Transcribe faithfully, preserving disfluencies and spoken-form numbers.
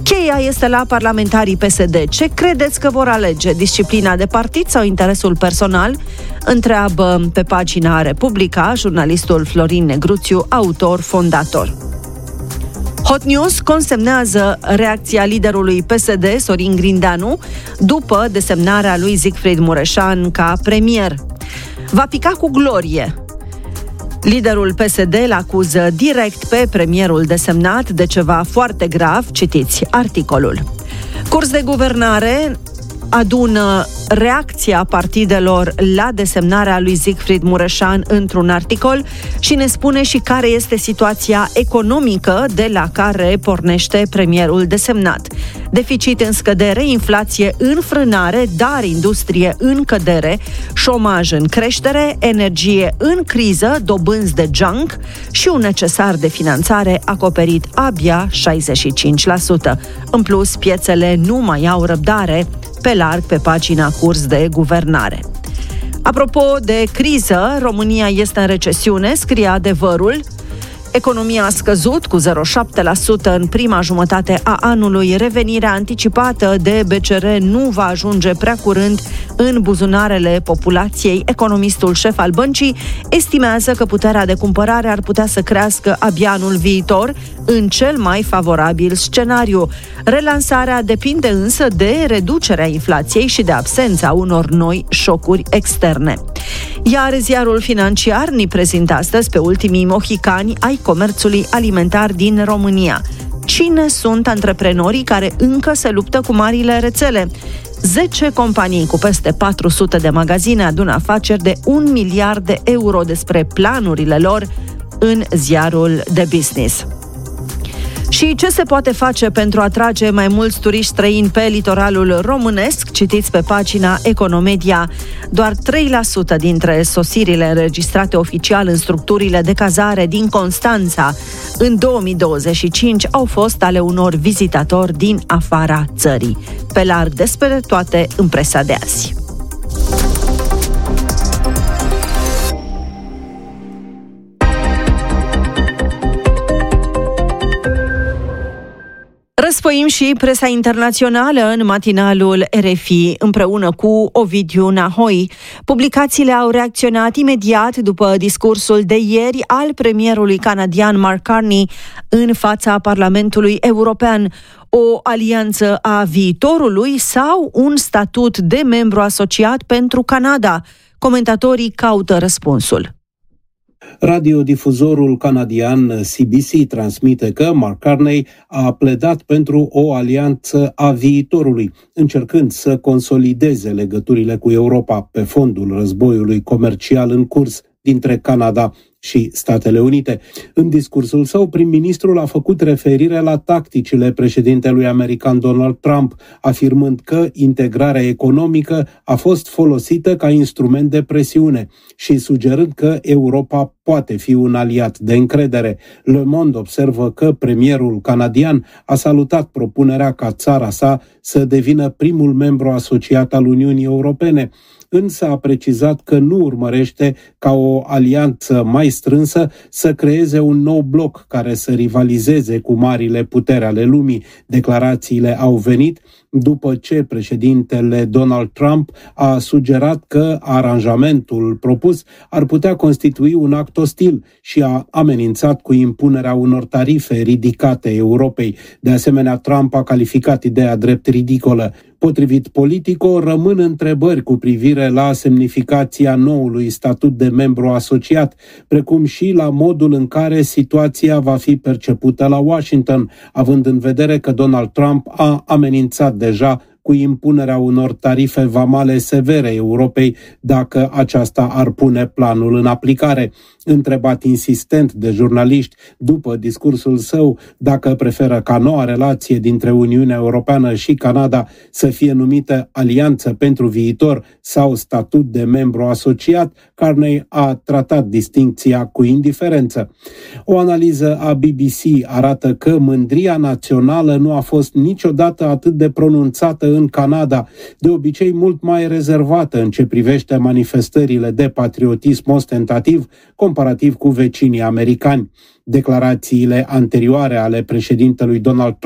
Cheia este la parlamentarii P S D. Ce credeți că vor alege? Disciplina de partid sau interesul personal? Întreabă pe pagina Republica jurnalistul Florin Negruțiu, autor fondator. Hot News consemnează reacția liderului P S D, Sorin Grindeanu, după desemnarea lui Siegfried Mureșan ca premier. Va pica cu glorie. Liderul P S D îl acuză direct pe premierul desemnat de ceva foarte grav, citiți articolul. Curs de guvernare adună reacția partidelor la desemnarea lui Siegfried Mureșan într-un articol și ne spune și care este situația economică de la care pornește premierul desemnat. Deficit în scădere, inflație în frânare, dar industrie în cădere, șomaj în creștere, energie în criză, dobânzi de junk și un necesar de finanțare acoperit abia șaizeci și cinci la sută. În plus, piețele nu mai au răbdare, pe larg pe pagina Curs de guvernare. Apropo de criză, România este în recesiune, scrie Adevărul. Economia a scăzut cu zero virgulă șapte la sută în prima jumătate a anului. Revenirea anticipată de B C R nu va ajunge prea curând în buzunarele populației. Economistul șef al băncii estimează că puterea de cumpărare ar putea să crească abia anul viitor, în cel mai favorabil scenariu. Relansarea depinde însă de reducerea inflației și de absența unor noi șocuri externe. Iar ziarul Financiar ne prezintă astăzi pe ultimii mohicani ai comerțului alimentar din România. Cine sunt antreprenorii care încă se luptă cu marile rețele? zece companii cu peste patru sute de magazine adună afaceri de un miliard de euro. Despre planurile lor în ziarul de business. Și ce se poate face pentru a atrage mai mulți turiști străini pe litoralul românesc? Citiți pe pagina Economedia. Doar trei la sută dintre sosirile înregistrate oficial în structurile de cazare din Constanța în două mii douăzeci și cinci au fost ale unor vizitatori din afara țării. Pe larg despre toate în presa de azi. Răspăim și presa internațională în matinalul R F I împreună cu Ovidiu Nahoi. Publicațiile au reacționat imediat după discursul de ieri al premierului canadian Mark Carney în fața Parlamentului European. O alianță a viitorului sau un statut de membru asociat pentru Canada? Comentatorii caută răspunsul. Radiodifuzorul canadian C B C transmite că Mark Carney a pledat pentru o alianță a viitorului, încercând să consolideze legăturile cu Europa pe fondul războiului comercial în curs dintre Canada și Statele Unite. În discursul său, prim-ministrul a făcut referire la tacticile președintelui american Donald Trump, afirmând că integrarea economică a fost folosită ca instrument de presiune și sugerând că Europa poate fi un aliat de încredere. Le Monde observă că premierul canadian a salutat propunerea ca țara sa să devină primul membru asociat al Uniunii Europene, însă a precizat că nu urmărește ca o alianță mai strânsă să creeze un nou bloc care să rivalizeze cu marile puteri ale lumii. Declarațiile au venit după ce președintele Donald Trump a sugerat că aranjamentul propus ar putea constitui un act ostil și a amenințat cu impunerea unor tarife ridicate Europei. De asemenea, Trump a calificat ideea drept ridicolă. Potrivit Politico, rămân întrebări cu privire la semnificația noului statut de membru asociat, precum și la modul în care situația va fi percepută la Washington, având în vedere că Donald Trump a amenințat deja cu impunerea unor tarife vamale severe Europei dacă aceasta ar pune planul în aplicare. Întrebat insistent de jurnaliști după discursul său dacă preferă ca noua relație dintre Uniunea Europeană și Canada să fie numită Alianță pentru Viitor sau statut de membru asociat, Carney a tratat distincția cu indiferență. O analiză a B B C arată că mândria națională nu a fost niciodată atât de pronunțată în Canada, de obicei mult mai rezervată în ce privește manifestările de patriotism ostentativ comparativ cu vecinii americani. Declarațiile anterioare ale președintelui Donald Trump